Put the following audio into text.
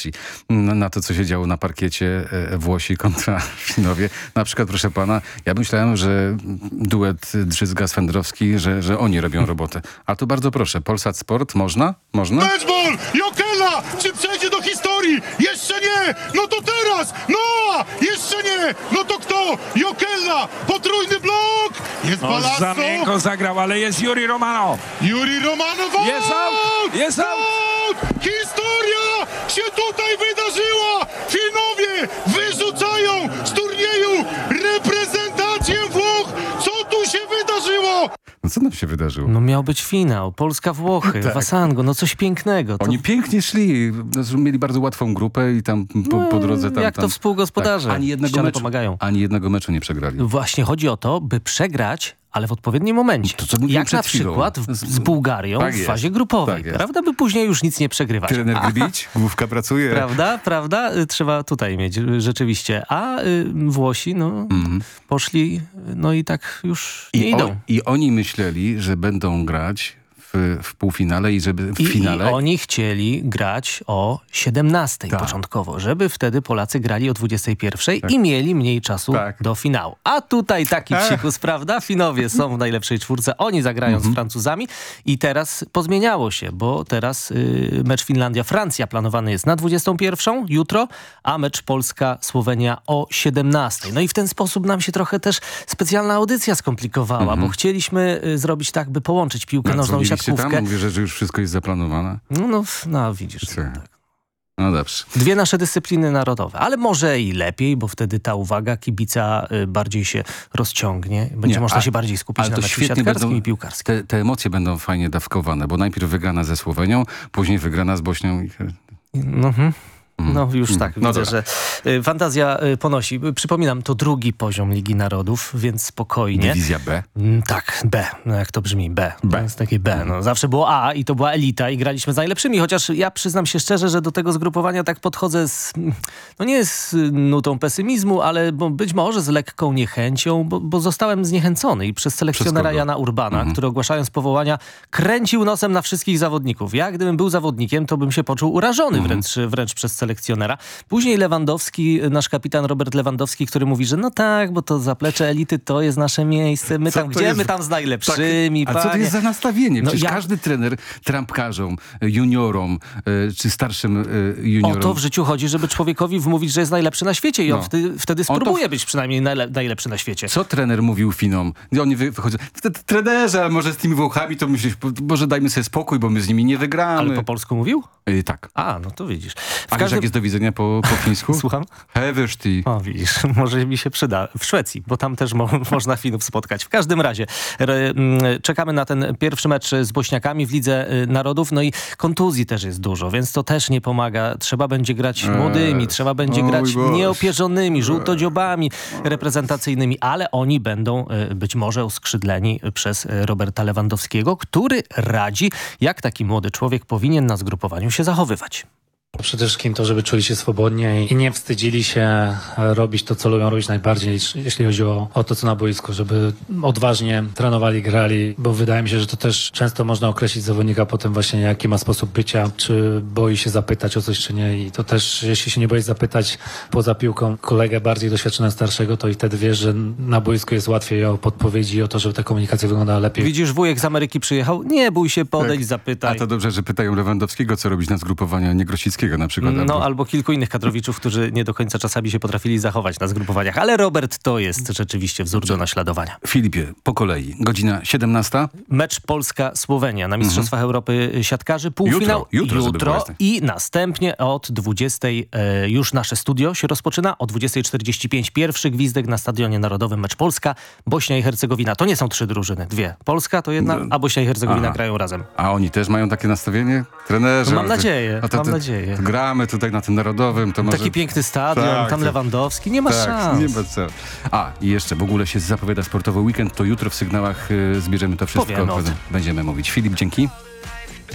reakcji na to, co się działo na parkiecie Włosi kontra Finowie. Na przykład, proszę pana, ja myślałem, że duet Drzyzga-Swędrowski, że oni robią robotę. A tu bardzo proszę, Polsat Sport, można? Można? Meczbol! Jokela! Czy przejdzie do historii? Jeszcze nie! No to teraz! No! Jeszcze nie! No to kto? Jokela! Potrójny blok! Jest Balasso! Za miękko zagrał, ale jest Juri Romano. Juri Romanow! Jest out! Jest out! Historia się tutaj wydarzyła! Finowie wyrzucają z turnieju reprezentację Włoch! Co tu się wydarzyło? No co nam się wydarzyło? No miał być finał. Polska-Włochy, Tak. w Asango, no coś pięknego. Oni pięknie szli. Mieli bardzo łatwą grupę i tam po drodze tam... Jak to współgospodarze. Tak, Ściany pomagają. ani jednego meczu nie przegrali. Właśnie chodzi o to, by przegrać, ale w odpowiednim momencie. To, co mówiłem jak przed na chwilą. przykład z Bułgarią Tak w jest. fazie grupowej. Tak jest. Prawda? By później już nic nie przegrywać. Trener Grbić, główka pracuje. Prawda? Trzeba tutaj mieć rzeczywiście. A Włosi, poszli, no i tak już nie idą. I oni myśleli, że będą grać w półfinale i żeby w finale... I oni chcieli grać o 17 Tak. początkowo, żeby wtedy Polacy grali o 21 i mieli mniej czasu do finału. A tutaj taki psikus, prawda? Finowie są w najlepszej czwórce, oni zagrają z Francuzami i teraz pozmieniało się, bo teraz mecz Finlandia-Francja planowany jest na 21 jutro, a mecz Polska-Słowenia o 17. No i w ten sposób nam się trochę też specjalna audycja skomplikowała, bo chcieliśmy zrobić tak, by połączyć piłkę nożną i siatkówkę. Tam mówię, że już wszystko jest zaplanowane. No widzisz. Tak. No dobrze. Dwie nasze dyscypliny narodowe, ale może i lepiej, bo wtedy ta uwaga kibica bardziej się rozciągnie. Będzie można się bardziej skupić na meczu siatkarskim i piłkarskim. Te emocje będą fajnie dawkowane, bo najpierw wygrana ze Słowenią, później wygrana z Bośnią. No już tak, No widzę, dobra. że fantazja ponosi. Przypominam, to drugi poziom Ligi Narodów, więc spokojnie. Dywizja B. Tak, B. No jak to brzmi? B. To jest takie B. No, zawsze było A i to była elita i graliśmy z najlepszymi, chociaż ja przyznam się szczerze, że do tego zgrupowania tak podchodzę nie z nutą pesymizmu, ale być może z lekką niechęcią, bo zostałem zniechęcony i przez selekcjonera Jana Urbana, który ogłaszając powołania kręcił nosem na wszystkich zawodników. Ja gdybym był zawodnikiem, to bym się poczuł urażony wręcz przez selekcjonera. Później Lewandowski, nasz kapitan Robert Lewandowski, który mówi, że no tak, bo to zaplecze elity to jest nasze miejsce, my tam my tam z najlepszymi. Tak. A co to jest za nastawienie? Przecież każdy trener trampkarzom, juniorom czy starszym juniorom... O to w życiu chodzi, żeby człowiekowi wmówić, że jest najlepszy na świecie i on wtedy spróbuje być przynajmniej najlepszy na świecie. Co trener mówił Finom? Oni wychodzą, trenerze, może z tymi Włochami to myślisz, może dajmy sobie spokój, bo my z nimi nie wygramy. Ale po polsku mówił? Tak. A, no to widzisz. Jak jest do widzenia po fińsku? Słucham? Heversti. O, widzisz, może mi się przyda. W Szwecji, bo tam też można Finów spotkać. W każdym razie czekamy na ten pierwszy mecz z Bośniakami w Lidze Narodów, no i kontuzji też jest dużo, więc to też nie pomaga. Trzeba będzie grać młodymi, trzeba będzie grać nieopierzonymi, żółtodziobami reprezentacyjnymi, ale oni będą być może uskrzydleni przez Roberta Lewandowskiego, który radzi, jak taki młody człowiek powinien na zgrupowaniu się zachowywać. Przede wszystkim to, żeby czuli się swobodnie i nie wstydzili się robić to, co lubią robić najbardziej, jeśli chodzi o to, co na boisku, żeby odważnie trenowali, grali, bo wydaje mi się, że to też często można określić zawodnika potem właśnie, jaki ma sposób bycia, czy boi się zapytać o coś, czy nie. I to też, jeśli się nie boisz zapytać poza piłką kolegę bardziej doświadczonego, starszego, to i wtedy wiesz, że na boisku jest łatwiej o podpowiedzi i o to, żeby ta komunikacja wyglądała lepiej. Widzisz, wujek z Ameryki przyjechał, nie bój się, podejdź, zapytaj. A to dobrze, że pytają Lewandowskiego, co robić na zgrupowaniu, nie Grosickiego na przykład. Albo kilku innych kadrowiczów, którzy nie do końca czasami się potrafili zachować na zgrupowaniach. Ale Robert to jest rzeczywiście wzór do naśladowania. Filipie, po kolei. Godzina 17. Mecz Polska-Słowenia na Mistrzostwach Europy siatkarzy. Półfinał jutro i następnie od 20 już nasze studio się rozpoczyna. O 20:45 pierwszy gwizdek na Stadionie Narodowym. Mecz Polska, Bośnia i Hercegowina. To nie są 3 drużyny, 2. Polska to jedna, a Bośnia i Hercegowina grają razem. A oni też mają takie nastawienie? Trenerze? No mam nadzieję, mam nadzieję. Gramy tutaj na tym Narodowym. To może... Taki piękny stadion, tam Lewandowski, nie ma szans. Nie ma co. I jeszcze w ogóle się zapowiada sportowy weekend, to jutro w sygnałach zbierzemy to wszystko. Będziemy mówić. Filip, dzięki.